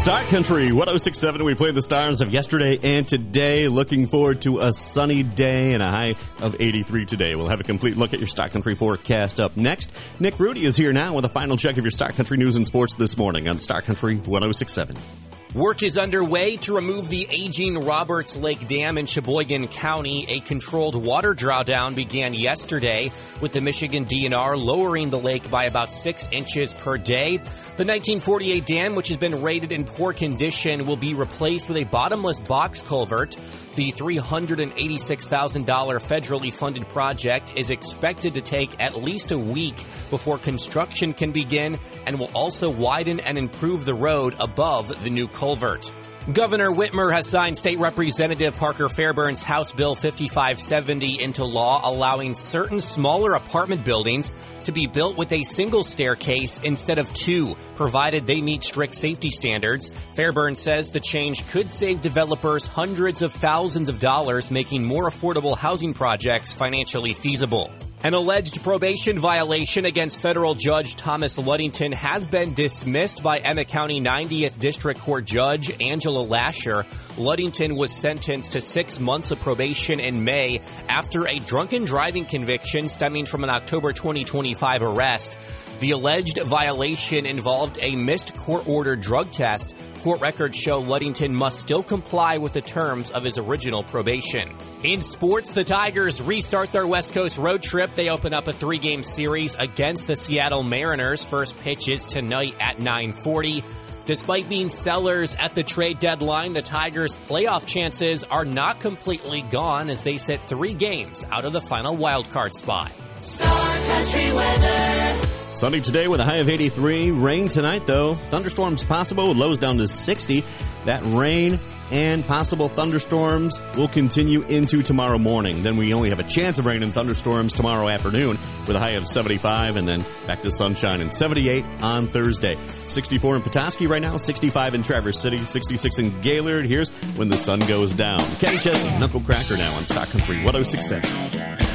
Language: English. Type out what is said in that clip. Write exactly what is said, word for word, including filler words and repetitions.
Star Country one oh six point seven. We played the stars of yesterday and today. Looking forward to a sunny day and a high of eighty-three today. We'll have a complete look at your Star Country forecast up next. Nick Rudy is here now with a final check of your Star Country news and sports this morning on Star Country one oh six point seven. Work is underway to remove the aging Roberts Lake Dam in Sheboygan County. A controlled water drawdown began yesterday, with the Michigan D N R lowering the lake by about six inches per day. The nineteen forty-eight dam, which has been rated in poor condition, will be replaced with a bottomless box culvert. The three hundred eighty-six thousand dollars federally funded project is expected to take at least a week before construction can begin, and will also widen and improve the road above the new culvert. Governor Whitmer has signed State Representative Parker Fairburn's House Bill fifty-five seventy into law, allowing certain smaller apartment buildings to be built with a single staircase instead of two, provided they meet strict safety standards. Fairburn says the change could save developers hundreds of thousands of dollars, making more affordable housing projects financially feasible. An alleged probation violation against federal judge Thomas Ludington has been dismissed by Emmett County ninetieth District Court Judge Angela Lasher. Ludington was sentenced to six months of probation in May after a drunken driving conviction stemming from an October twenty twenty-five arrest. The alleged violation involved a missed court-ordered drug test. Court records show Ludington must still comply with the terms of his original probation. In sports, the Tigers restart their West Coast road trip. They open up a three-game series against the Seattle Mariners. First pitch is tonight at nine forty. Despite being sellers at the trade deadline, the Tigers' playoff chances are not completely gone as they sit three games out of the final wildcard spot. Star Country weather. Sunny today with a high of eighty-three. Rain tonight, though. Thunderstorms possible with lows down to sixty. That rain and possible thunderstorms will continue into tomorrow morning. Then we only have a chance of rain and thunderstorms tomorrow afternoon with a high of seventy-five, and then back to sunshine and seventy-eight on Thursday. sixty-four in Petoskey right now, sixty-five in Traverse City, sixty-six in Gaylord. Here's when the sun goes down. Kenny Chesney, Knuckle Cracker now on Stock Country one oh six point seven.